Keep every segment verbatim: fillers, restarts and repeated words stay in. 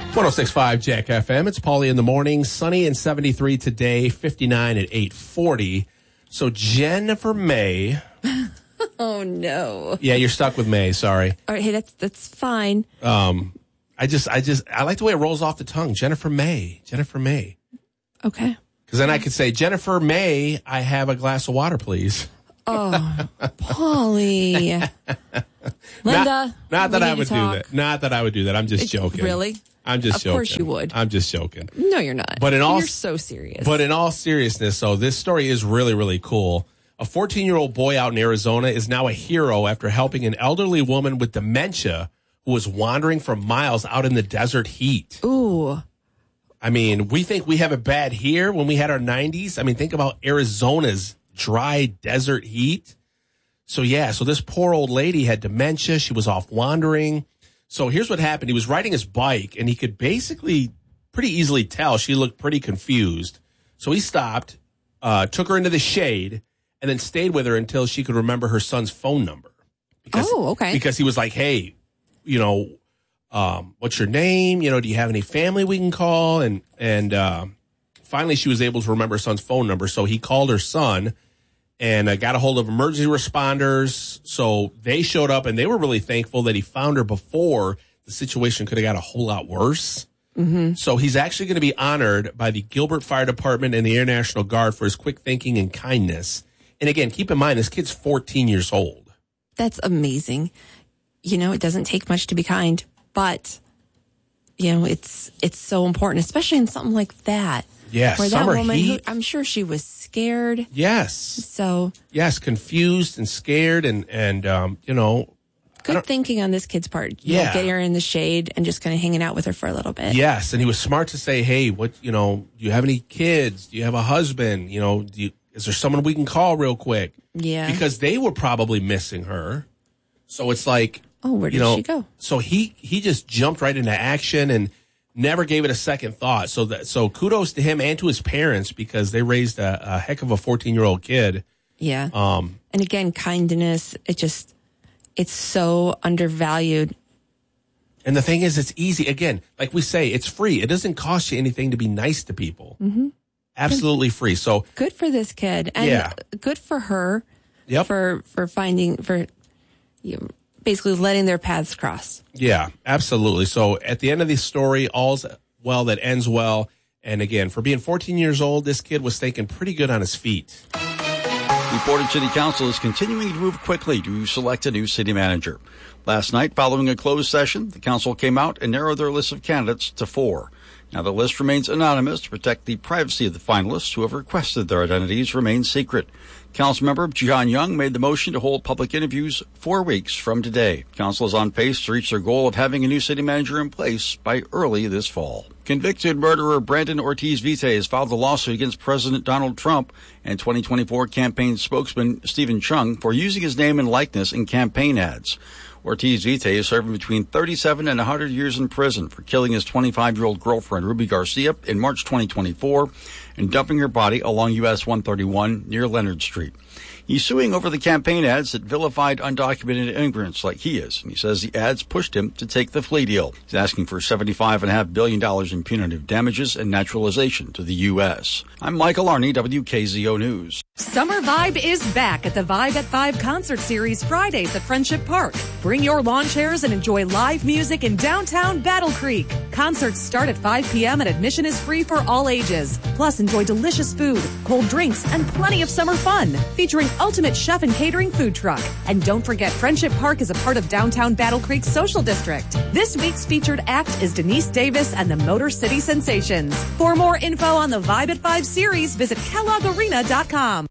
one oh six point five Jack F M. It's Paulie in the morning. Sunny and seventy-three today, fifty-nine at eight forty. So Jennifer May. Oh, no. Yeah, you're stuck with May. Sorry. All right. Hey, that's that's fine. Um, I just, I just, I like the way it rolls off the tongue. Jennifer May. Jennifer May. Okay. Because then I could say, Jennifer May, I have a glass of water, please. Oh, Paulie. Linda. Not, not that I would do that. Not that I would do that. I'm just It, joking. Really? I'm just of joking. Of course you would. I'm just joking. No, you're not. But in all, you're so serious. But in all seriousness, so this story is really, really cool. A fourteen-year-old boy out in Arizona is now a hero after helping an elderly woman with dementia who was wandering for miles out in the desert heat. Ooh. I mean, we think we have it bad here when we had our nineties. I mean, think about Arizona's dry desert heat. So, yeah, so this poor old lady had dementia. She was off wandering. So here's what happened. He was riding his bike, and he could basically pretty easily tell she looked pretty confused. So he stopped, uh, took her into the shade, and then stayed with her until she could remember her son's phone number. Because, oh, okay. Because he was like, hey, you know, um, what's your name? You know, do you have any family we can call? And and uh, finally she was able to remember her son's phone number. So he called her son and uh, got a hold of emergency responders. So they showed up, and they were really thankful that he found her before the situation could have got a whole lot worse. Mm-hmm. So he's actually going to be honored by the Gilbert Fire Department and the Air National Guard for his quick thinking and kindness. And again, keep in mind, this kid's fourteen years old. That's amazing. You know, it doesn't take much to be kind, but, you know, it's it's so important, especially in something like that. Yes, where that summer woman, heat. Who, I'm sure she was scared. Yes. So. Yes, confused and scared and, and um, you know. Good thinking on this kid's part. You Yeah. know, getting her in the shade and just kind of hanging out with her for a little bit. Yes, and he was smart to say, hey, what, you know, do you have any kids? Do you have a husband? You know, do you, is there someone we can call real quick? Yeah. Because they were probably missing her. So it's like. Oh, where did you know, she go? So he, he just jumped right into action and never gave it a second thought. So that, so kudos to him and to his parents because they raised a, a heck of a fourteen-year-old kid. Yeah. Um, and again, kindness, it just, it's so undervalued. And the thing is, it's easy. Again, like we say, it's free. It doesn't cost you anything to be nice to people. Mm-hmm. Absolutely free. So good for this kid. And yeah. good for her. Yep. For, for finding, for you know, basically letting their paths cross. Yeah, absolutely. So at the end of the story, all's well that ends well. And again, for being fourteen years old, this kid was thinking pretty good on his feet. The Portage City Council is continuing to move quickly to select a new city manager. Last night, following a closed session, the council came out and narrowed their list of candidates to four. Now, the list remains anonymous to protect the privacy of the finalists who have requested their identities remain secret. Councilmember John Young made the motion to hold public interviews four weeks from today. Council is on pace to reach their goal of having a new city manager in place by early this fall. Convicted murderer Brandon Ortiz Vite has filed a lawsuit against President Donald Trump and twenty twenty-four campaign spokesman Stephen Chung for using his name and likeness in campaign ads. Ortiz Vite is serving between thirty-seven and one hundred years in prison for killing his twenty-five-year-old girlfriend Ruby Garcia in March twenty twenty-four and dumping her body along U S one thirty-one near Leonard Street. He's suing over the campaign ads that vilified undocumented immigrants like he is, and he says the ads pushed him to take the plea deal. He's asking for seventy-five point five billion dollars in punitive damages and naturalization to the U S. I'm Michael Arney, W K Z O News. Summer Vibe is back at the Vibe at five concert series Fridays at Friendship Park. Bring your lawn chairs and enjoy live music in downtown Battle Creek. Concerts start at five p.m. and admission is free for all ages. Plus, enjoy delicious food, cold drinks, and plenty of summer fun, featuring Ultimate Chef and Catering Food Truck. And don't forget, Friendship Park is a part of downtown Battle Creek Social District. This week's featured act is Denise Davis and the Motor City Sensations. For more info on the Vibe at five series, visit kellogg arena dot com.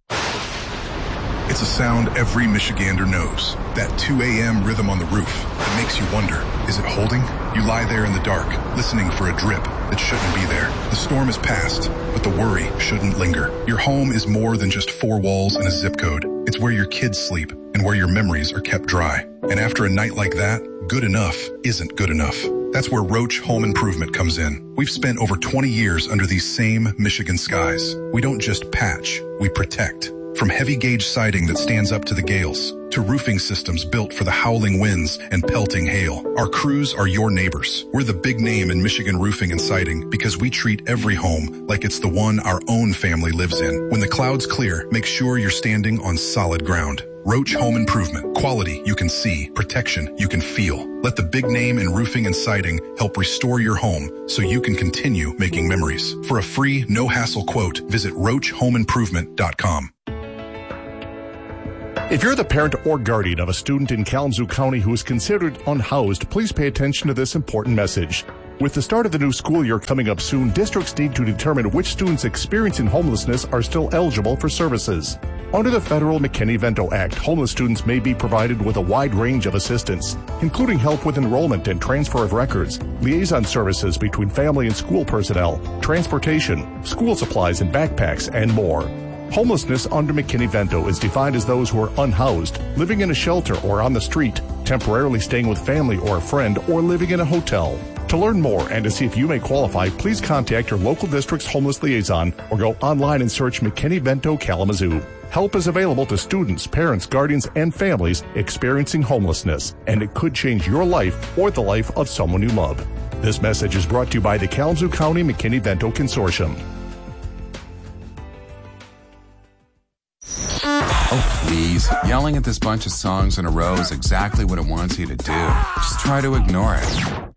It's a sound every Michigander knows. That two a.m. rhythm on the roof that makes you wonder, is it holding? You lie there in the dark, listening for a drip that shouldn't be there. The storm is past, but the worry shouldn't linger. Your home is more than just four walls and a zip code. It's where your kids sleep and where your memories are kept dry. And after a night like that, good enough isn't good enough. That's where Roach Home Improvement comes in. We've spent over twenty years under these same Michigan skies. We don't just patch, we protect. From heavy gauge siding that stands up to the gales, to roofing systems built for the howling winds and pelting hail, our crews are your neighbors. We're the big name in Michigan roofing and siding because we treat every home like it's the one our own family lives in. When the clouds clear, make sure you're standing on solid ground. Roach Home Improvement. Quality you can see, protection you can feel. Let the big name in roofing and siding help restore your home so you can continue making memories. For a free, no-hassle quote, visit roach home improvement dot com. If you're the parent or guardian of a student in Kalamazoo County who is considered unhoused, please pay attention to this important message. With the start of the new school year coming up soon, districts need to determine which students experiencing homelessness are still eligible for services. Under the federal McKinney-Vento Act, homeless students may be provided with a wide range of assistance, including help with enrollment and transfer of records, liaison services between family and school personnel, transportation, school supplies and backpacks, and more. Homelessness under McKinney-Vento is defined as those who are unhoused, living in a shelter or on the street, temporarily staying with family or a friend, or living in a hotel. To learn more and to see if you may qualify, please contact your local district's homeless liaison or go online and search McKinney-Vento Kalamazoo. Help is available to students, parents, guardians, and families experiencing homelessness, and it could change your life or the life of someone you love. This message is brought to you by the Kalamazoo County McKinney-Vento Consortium. Oh, please. Yelling at this bunch of songs in a row is exactly what it wants you to do. Just try to ignore it.